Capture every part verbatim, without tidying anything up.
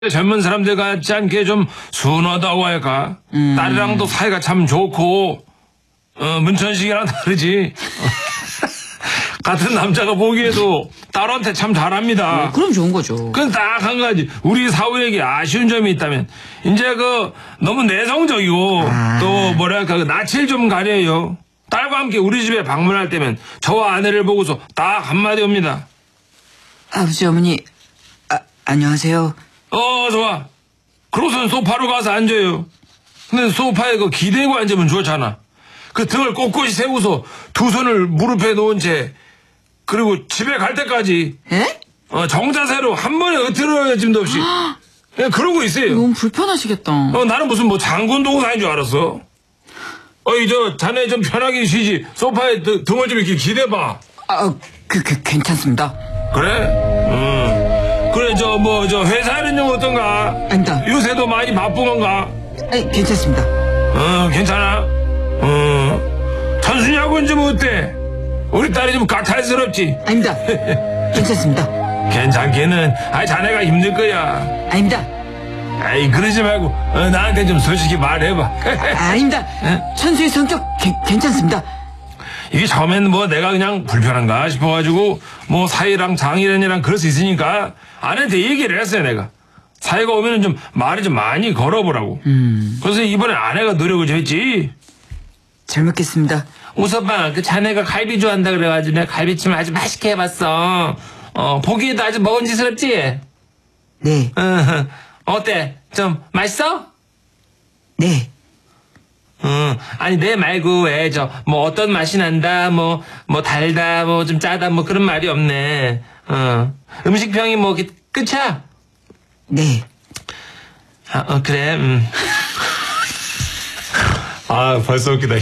젊은 사람들 같지 않게 좀 순하다고 할까. 음. 딸이랑도 사이가 참 좋고 어, 문천식이랑 다르지. 같은 남자가 보기에도 딸한테 참 잘합니다. 어, 그럼 좋은 거죠. 그건 딱 한 가지. 우리 사후에게 아쉬운 점이 있다면 이제 그 너무 내성적이고 아. 또 뭐랄까 그 낯을 좀 가려요. 딸과 함께 우리 집에 방문할 때면 저와 아내를 보고서 딱 한마디 옵니다. 아버지 어머니 아, 안녕하세요. 어 좋아. 그러고선 소파로 가서 앉아요. 근데 소파에 그 기대고 앉으면 좋잖아. 그 등을 꼿꼿이 세우서 두 손을 무릎에 놓은 채 그리고 집에 갈 때까지 에? 어, 정자세로 한 번에 으트러짐도 없이 그냥 그러고 있어요. 너무 불편하시겠다. 어, 나는 무슨 뭐 장군 동사인 줄 알았어. 어이 저 자네 좀 편하게 쉬지. 소파에 드, 등을 좀 이렇게 기대봐. 아, 그, 그 괜찮습니다. 그래? 응. 그래 저 뭐 저 회사는 좀 어떤가? 아니다. 요새도 많이 바쁜 건가? 아니 괜찮습니다. 어 괜찮아. 어 천순이하고는 좀 어때? 우리 딸이 좀 까탈스럽지? 아닙니다. 괜찮습니다. 괜찮기는 아이 자네가 힘들 거야. 아닙니다. 아이 그러지 말고 어, 나한테 좀 솔직히 말해봐. 아, 아닙니다. 응? 천수의 성격 개, 괜찮습니다. 이게 처음에는 뭐 내가 그냥 불편한가 싶어가지고 뭐 사이랑 장인어른이랑 그럴 수 있으니까 아내한테 얘기를 했어요. 내가 사이가 오면은 좀 말을 좀 많이 걸어보라고. 음. 그래서 이번에 아내가 노력을 좀 했지. 잘 먹겠습니다. 오서방 그 자네가 갈비 좋아한다 그래가지고 내가 갈비찜 아주 맛있게 해봤어. 어 보기에도 아주 먹은지스럽지? 네. 어, 어때? 좀 맛있어? 네. 응, 아니, 내 말고, 왜, 저, 뭐, 어떤 맛이 난다, 뭐, 뭐, 달다, 뭐, 좀 짜다, 뭐, 그런 말이 없네. 어. 음식평이 뭐, 끝이야? 네. 아, 어, 그래, 음. 아, 벌써 웃기다,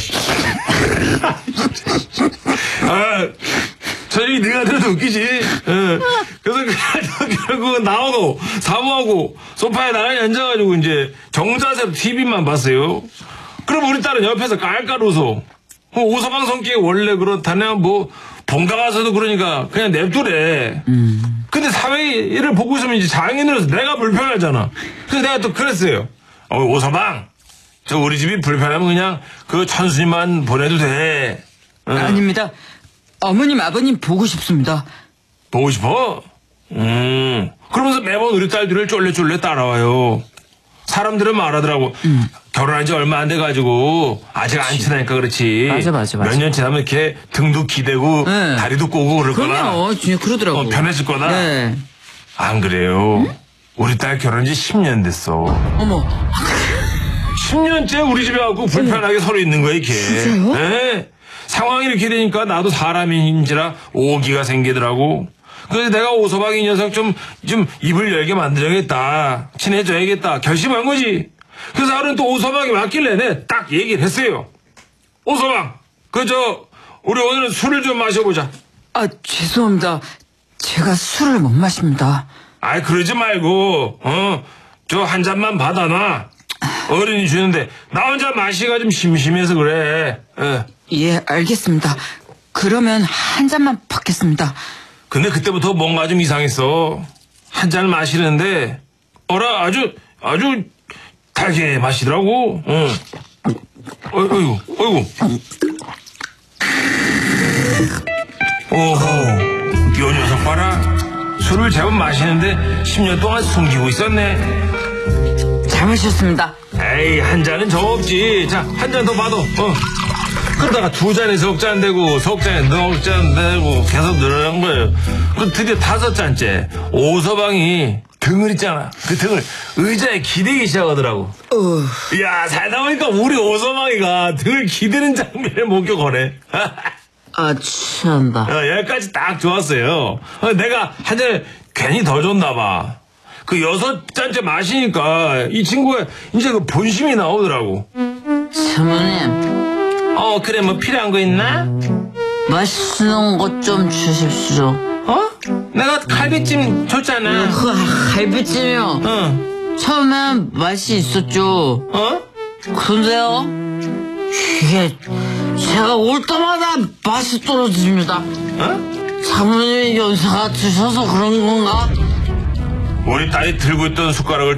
아, 저희 네가 들어도 웃기지. 어. 그래서 결국 나오고, 사무하고, 소파에 나란히 앉아가지고, 이제, 정자세로 티비만 봤어요. 그럼 우리 딸은 옆에서 깔깔 웃어. 오서방 성격이 원래 그렇다네. 뭐 본가 가서도 그러니까 그냥 냅두래. 음. 근데 사회를 보고 있으면 이제 장인으로서 내가 불편하잖아. 그래서 내가 또 그랬어요. 어, 오서방, 저 우리 집이 불편하면 그냥 그 천순이만 보내도 돼. 어. 아닙니다. 어머님 아버님 보고 싶습니다. 보고 싶어? 음. 그러면서 매번 우리 딸들을 쫄래쫄래 따라와요. 사람들은 말하더라고. 음. 결혼한 지 얼마 안 돼가지고 아직 안 친하니까 그렇지. 맞아 맞아 맞아. 몇 년 지나면 이렇게 등도 기대고 네. 다리도 꼬고 그럴 거나. 그럼요. 진짜 그러더라고. 어, 편해질 거다. 네. 안 그래요. 응? 우리 딸 결혼한 지 십 년 됐어. 어머. 십 년째 우리 집에 와서 불편하게 어머. 서로 있는 거야 이렇게. 진짜요? 네. 상황이 이렇게 되니까 나도 사람인지라 오기가 생기더라고. 그래서 내가 오서방 이 녀석 좀, 좀 입을 열게 만들어야겠다. 친해져야겠다. 결심한 거지. 그래서 하루는 또 오서방이 왔길래 내 딱 얘기를 했어요. 오서방, 그저 우리 오늘은 술을 좀 마셔보자. 아, 죄송합니다. 제가 술을 못 마십니다. 아이, 그러지 말고, 어, 저 한 잔만 받아놔. 어른이 주는데 나 혼자 마시기가 좀 심심해서 그래. 예, 예 알겠습니다. 그러면 한 잔만 받겠습니다. 근데 그때부터 뭔가 좀 이상했어. 한 잔 마시는데 어라 아주 아주 달게 마시더라고. 응. 어이구 어이구. 오호, 요 녀석 봐라. 술을 제법 마시는데 십 년 동안 숨기고 있었네. 잘 마셨습니다. 에이, 한 잔은 저 없지. 자, 한 잔 더 받아. 어. 그러다가 두 잔에 석 잔 되고 석 잔에 넉 잔 되고 계속 늘어난 거예요. 그 드디어 다섯 잔째 오서방이 등을 있잖아. 그 등을 의자에 기대기 시작하더라고. 어... 야, 살다 보니까 우리 오서방이가 등을 기대는 장면을 목격하네. 아, 취한다. 어, 여기까지 딱 좋았어요. 어, 내가 한 잔 괜히 더 줬나 봐. 그 여섯 잔째 마시니까 이 친구가 이제 그 본심이 나오더라고. 사모님. 어, 그래, 뭐 필요한 거 있나? 맛있는 것 좀 주십시오. 어? 내가 갈비찜 줬잖아. 그 갈비찜이요? 응. 처음엔 맛이 있었죠. 어? 근데요, 이게 제가 올 때마다 맛이 떨어집니다. 어? 사모님이 연세가 드셔서 그런 건가? 우리 딸이 들고 있던 숟가락을